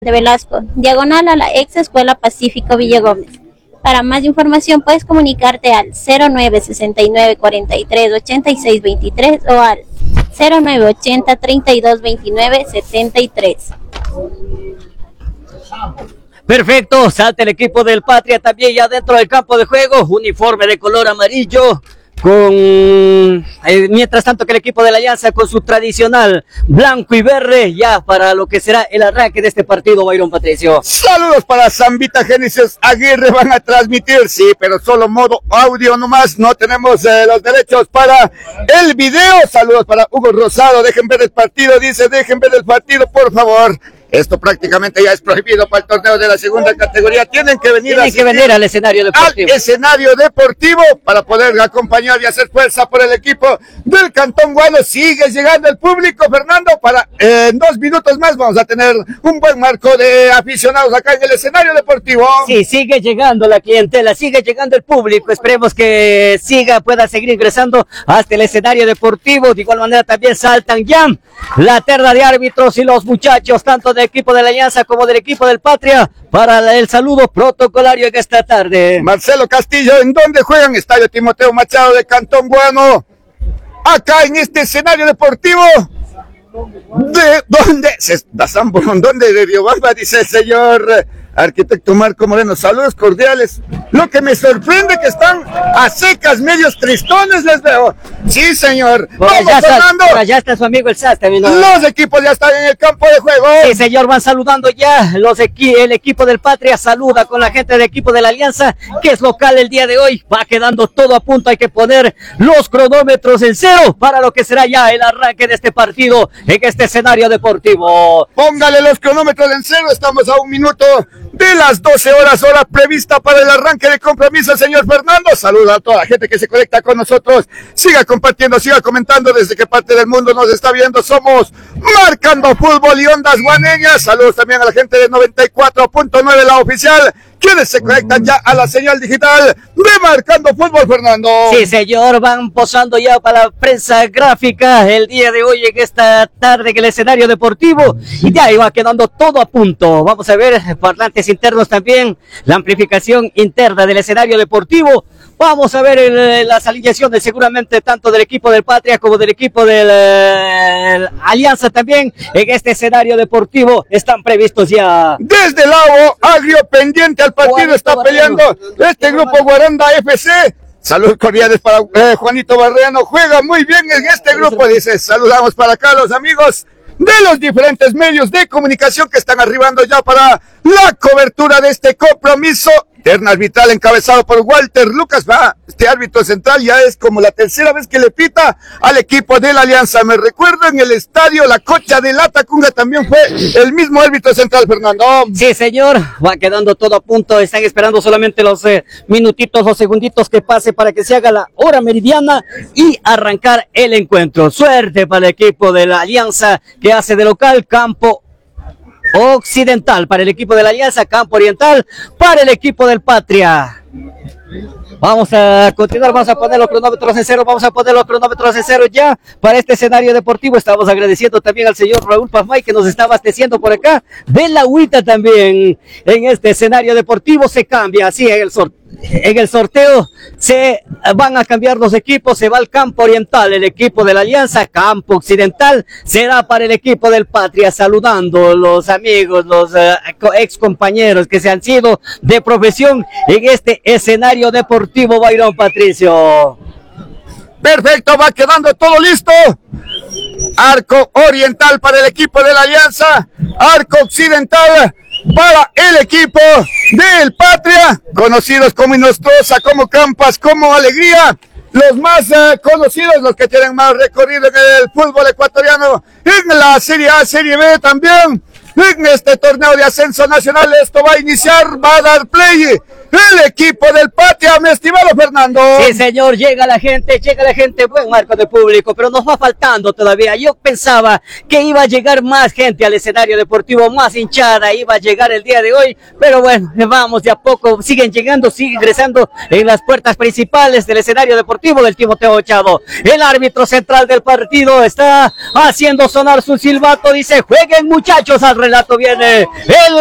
de Velasco, diagonal a la ex Escuela Pacífico Villa Gómez. Para más información puedes comunicarte al 0969 43 86 23 o al 0980 32 29 73. Perfecto, salta el equipo del Patria también ya dentro del campo de juego, uniforme de color amarillo, mientras tanto que el equipo de la Alianza con su tradicional blanco y verde ya para lo que será el arranque de este partido, Byron Patricio. Saludos para Zambita Génesis Aguirre, van a transmitir, sí, pero solo modo audio nomás, no tenemos los derechos para el video. Saludos para Hugo Rosado, dejen ver el partido, dice, dejen ver el partido, por favor. Esto prácticamente ya es prohibido para el torneo de la segunda categoría. Tienen que venir al escenario deportivo. Al escenario deportivo para poder acompañar y hacer fuerza por el equipo del Cantón Guano. Sigue llegando el público, Fernando. En 2 minutos más vamos a tener un buen marco de aficionados acá en el escenario deportivo. Sí, sigue llegando la clientela, sigue llegando el público. Esperemos que pueda seguir ingresando hasta el escenario deportivo. De igual manera también saltan ya la terna de árbitros y los muchachos, tanto del equipo de la Alianza como del equipo del Patria, para el saludo protocolario en esta tarde. Marcelo Castillo, ¿en dónde juegan? Estadio Timoteo Machado de Cantón Guano. Acá en este escenario deportivo. ¿De dónde? ¿Dónde de Riobamba? Dice el señor arquitecto Marco Moreno. Saludos cordiales. Lo que me sorprende que están a secas, medios tristones, les veo. Sí, señor. Allá está su amigo el SAS también, ¿no? Los equipos ya están en el campo de juego. Sí, señor, van saludando ya. El equipo del Patria saluda con la gente del equipo de la Alianza, que es local el día de hoy. Va quedando todo a punto. Hay que poner los cronómetros en cero para lo que será ya el arranque de este partido en este escenario deportivo. Póngale los cronómetros en cero. Estamos a 1 minuto de las 12 horas, hora prevista para el arranque de compromiso, señor Fernando. Saluda a toda la gente que se conecta con nosotros. Siga compartiendo, siga comentando desde qué parte del mundo nos está viendo. Somos Marcando Fútbol y Ondas Guaneñas. Saludos también a la gente de 94.9, la oficial, quienes se conectan ya a la señal digital de Marcando Fútbol, Fernando. Sí, señor, van posando ya para la prensa gráfica el día de hoy en esta tarde en el escenario deportivo, y ya iba quedando todo a punto. Vamos a ver parlantes internos también, la amplificación interna del escenario deportivo. Vamos a ver las alineaciones seguramente tanto del equipo del Patria como del equipo del Alianza también en este escenario deportivo están previstos ya. Desde el lado agrio pendiente al partido está peleando este grupo Guaranda FC. Saludos cordiales para Juanito Barreano, juega muy bien en este grupo, dice. Saludamos para acá a los amigos de los diferentes medios de comunicación que están arribando ya para la cobertura de este compromiso. Terna arbitral encabezado por Walter Lucas. Este árbitro central ya es como la tercera vez que le pita al equipo de la Alianza. Me recuerdo en el estadio La Cocha de Latacunga también fue el mismo árbitro central, Fernando. Sí, señor, va quedando todo a punto. Están esperando solamente los minutitos o segunditos que pase para que se haga la hora meridiana y arrancar el encuentro. Suerte para el equipo de la Alianza, que hace de local campo occidental para el equipo de la Alianza, campo oriental para el equipo del Patria. Vamos a continuar, vamos a poner los cronómetros en cero, ya para este escenario deportivo. Estamos agradeciendo también al señor Raúl Pazmay, que nos está abasteciendo por acá de la agüita también. En este escenario deportivo se cambia, así en el sorteo se van a cambiar los equipos, se va al campo oriental el equipo de la Alianza, campo occidental será para el equipo del Patria, saludando los amigos, los ex compañeros que se han sido de profesión en este escenario deportivo, Byron Patricio. Perfecto, va quedando todo listo. Arco oriental para el equipo de la Alianza, arco occidental para el equipo del Patria, conocidos como Inostrosa, como Campas, como Alegría, los más conocidos, los que tienen más recorrido en el fútbol ecuatoriano, en la Serie A, Serie B también, en este torneo de ascenso nacional. Esto va a iniciar, va a dar play el equipo del Patria, mi estimado Fernando. Sí, señor, llega la gente, buen marco de público, pero nos va faltando todavía. Yo pensaba que iba a llegar más gente al escenario deportivo, más hinchada iba a llegar el día de hoy, pero bueno, vamos de a poco, siguen llegando, siguen ingresando en las puertas principales del escenario deportivo del Timoteo Chavo. El árbitro central del partido está haciendo sonar su silbato, dice, jueguen muchachos, al relato viene el